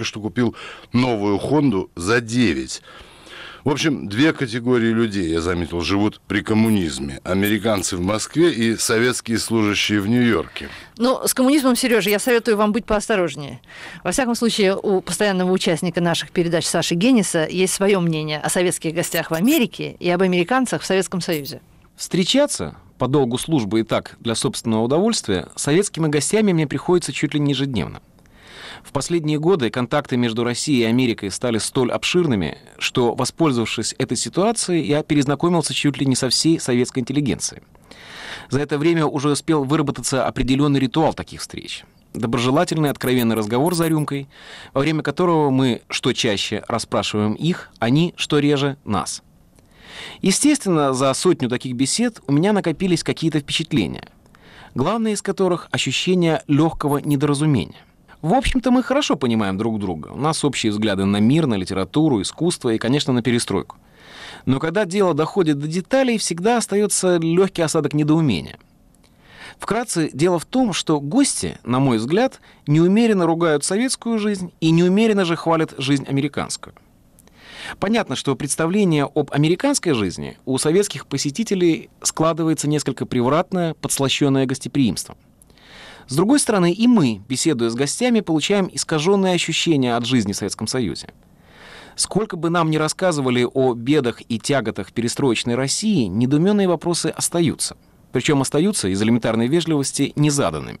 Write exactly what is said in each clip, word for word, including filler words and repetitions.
только что купил новую Хонду за девять. В общем, две категории людей, я заметил, живут при коммунизме. Американцы в Москве и советские служащие в Нью-Йорке. Ну, с коммунизмом, Сережа, я советую вам быть поосторожнее. Во всяком случае, у постоянного участника наших передач Саши Генниса есть свое мнение о советских гостях в Америке и об американцах в Советском Союзе. Встречаться по долгу службы и так для собственного удовольствия с советскими гостями мне приходится чуть ли не ежедневно. В последние годы контакты между Россией и Америкой стали столь обширными, что, воспользовавшись этой ситуацией, я перезнакомился чуть ли не со всей советской интеллигенцией. За это время уже успел выработаться определенный ритуал таких встреч. Доброжелательный, откровенный разговор за рюмкой, во время которого мы, что чаще, расспрашиваем их, они, что реже, нас. Естественно, за сотню таких бесед у меня накопились какие-то впечатления, главное из которых — ощущение легкого недоразумения. В общем-то, мы хорошо понимаем друг друга. У нас общие взгляды на мир, на литературу, искусство и, конечно, на перестройку. Но когда дело доходит до деталей, всегда остается легкий осадок недоумения. Вкратце, дело в том, что гости, на мой взгляд, неумеренно ругают советскую жизнь и неумеренно же хвалят жизнь американскую. Понятно, что представление об американской жизни у советских посетителей складывается несколько превратное, подслащенное гостеприимством. С другой стороны, и мы, беседуя с гостями, получаем искаженные ощущения от жизни в Советском Союзе. Сколько бы нам ни рассказывали о бедах и тяготах перестроечной России, недоуменные вопросы остаются. Причем остаются из элементарной вежливости незаданными.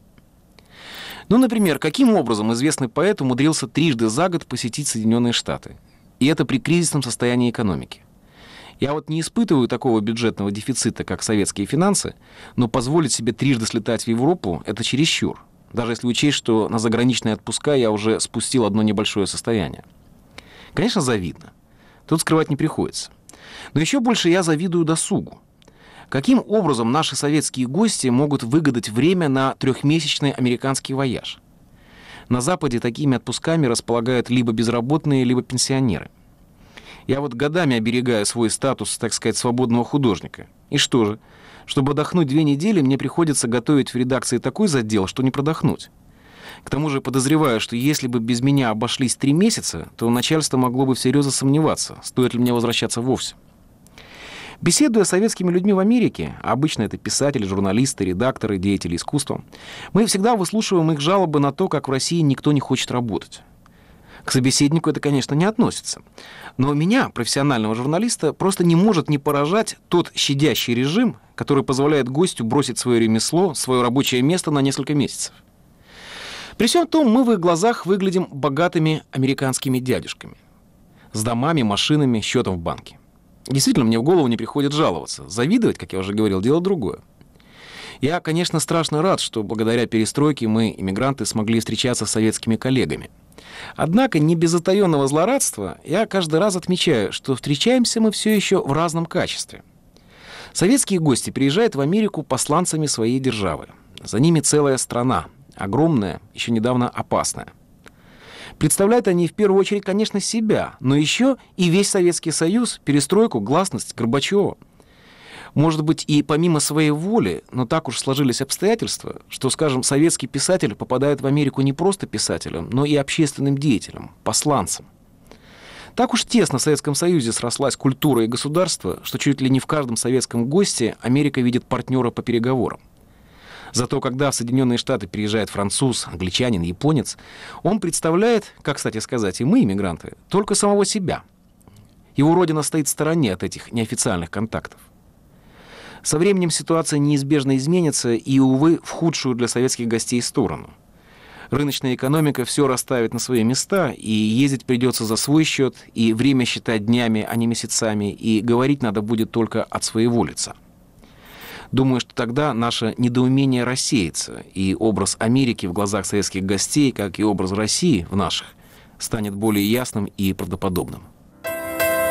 Ну, например, каким образом известный поэт умудрился трижды за год посетить Соединенные Штаты? И это при кризисном состоянии экономики. Я вот не испытываю такого бюджетного дефицита, как советские финансы, но позволить себе трижды слетать в Европу — это чересчур, даже если учесть, что на заграничные отпуска я уже спустил одно небольшое состояние. Конечно, завидно. Тут скрывать не приходится. Но еще больше я завидую досугу. Каким образом наши советские гости могут выгадать время на трехмесячный американский вояж? На Западе такими отпусками располагают либо безработные, либо пенсионеры. Я вот годами оберегаю свой статус, так сказать, свободного художника. И что же? Чтобы отдохнуть две недели, мне приходится готовить в редакции такой задел, что не продохнуть. К тому же подозреваю, что если бы без меня обошлись три месяца, то начальство могло бы всерьез засомневаться, стоит ли мне возвращаться вовсе. Беседуя с советскими людьми в Америке, а обычно это писатели, журналисты, редакторы, деятели искусства, мы всегда выслушиваем их жалобы на то, как в России никто не хочет работать. К собеседнику это, конечно, не относится. Но меня, профессионального журналиста, просто не может не поражать тот щадящий режим, который позволяет гостю бросить свое ремесло, свое рабочее место на несколько месяцев. При всем том, мы в их глазах выглядим богатыми американскими дядюшками. С домами, машинами, счетом в банке. Действительно, мне в голову не приходит жаловаться. Завидовать, как я уже говорил, дело другое. Я, конечно, страшно рад, что благодаря перестройке мы, иммигранты, смогли встречаться с советскими коллегами. Однако, не без затаенного злорадства, я каждый раз отмечаю, что встречаемся мы все еще в разном качестве. Советские гости приезжают в Америку посланцами своей державы. За ними целая страна, огромная, еще недавно опасная. Представляют они в первую очередь, конечно, себя, но еще и весь Советский Союз, перестройку, гласность Горбачева. Может быть, и помимо своей воли, но так уж сложились обстоятельства, что, скажем, советский писатель попадает в Америку не просто писателем, но и общественным деятелем, посланцем. Так уж тесно в Советском Союзе срослась культура и государство, что чуть ли не в каждом советском госте Америка видит партнера по переговорам. Зато когда в Соединенные Штаты приезжает француз, англичанин, японец, он представляет, как, кстати сказать, и мы, иммигранты, только самого себя. Его родина стоит в стороне от этих неофициальных контактов. Со временем ситуация неизбежно изменится и, увы, в худшую для советских гостей сторону. Рыночная экономика все расставит на свои места, и ездить придется за свой счет, и время считать днями, а не месяцами, и говорить надо будет только от своего лица. Думаю, что тогда наше недоумение рассеется, и образ Америки в глазах советских гостей, как и образ России в наших, станет более ясным и правдоподобным.